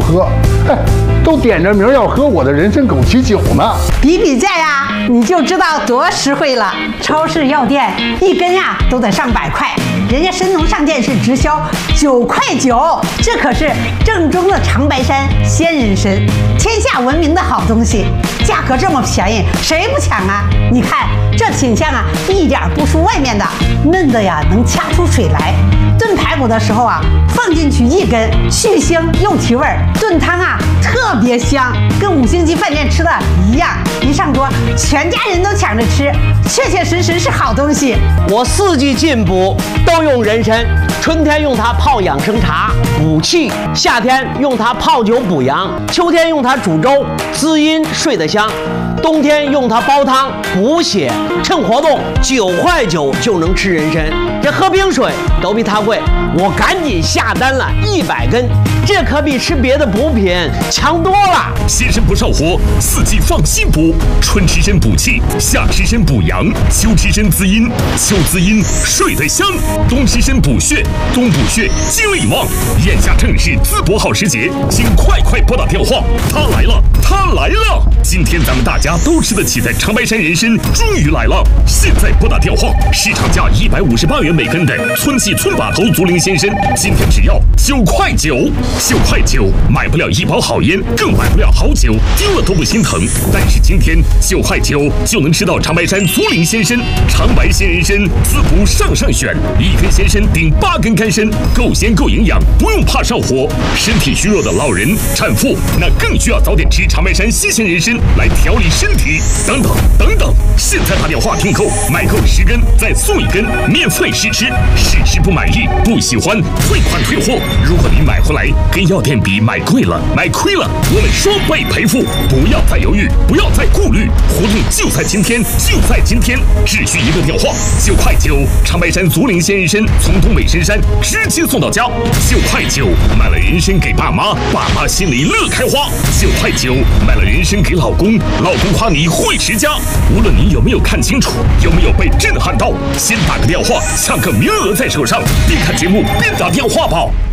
喝，哎，都点着名要喝我的人参枸杞酒呢。 比比价呀，你就知道多实惠了。超市药店一根呀都得上100块，人家神农上店是直销9块9，这可是正宗的长白山鲜人参，天下闻名的好东西，价格这么便宜，谁不抢啊？你看这品相啊，一点不输外面的，嫩的呀能掐出水来。炖排骨的时候啊，放进去1根，去腥又提味儿，炖汤啊特别香，跟5星级饭店吃的一样。一上桌，全家人都抢着吃，确确实实是好东西。 我4季进补都用人参，春天用它泡养生茶补气，夏天用它泡酒补阳，秋天用它煮粥滋阴睡得香，冬天用它煲汤补血。趁活动9块9就能吃人参，这喝冰水都比它贵，我赶紧下单了100根，这可比吃别的补品强多了。 鲜参不少活，4季放心补，春吃参补气，夏吃参补阳，秋吃参滋阴，秋滋阴睡得香，冬吃参补血，冬补血精力旺。眼下正是淄博好时节，请快拨打电话，它来了，它来了！今天咱们大家都吃得起的长白山人参终于来了，现在拨打电话，市场价158元每根的村系村把头竹林鲜参，今天只要9块9，9块9买不了一包好烟，更买不了好酒，丢了都不心疼。但是今天9块9就能吃到长白山竹林鲜参，长白鲜人参，滋补上选，1根鲜参顶8根干参，够鲜够营养，不用怕上火。身体虚弱的老人、产妇，那更需要早点吃长白山新鲜人参来调理身体。等等，现在打电话订购，买够10根再送1根，免费试吃，试吃不满意不喜欢退款退货。如果你买回来跟药店比买贵了买亏了，我们双倍赔付。不要再犹豫，不要再顾虑，活动就在今天，只需1个电话，9块9，长白山竹林鲜人参从东北深山直接送到家，9块9买了人参给爸妈，爸妈心里乐开花；9块9买了人参给老公，老公夸你会持家。无论你有没有看清楚，有没有被震撼到，先打个电话抢个名额在手上，边看节目边打电话吧。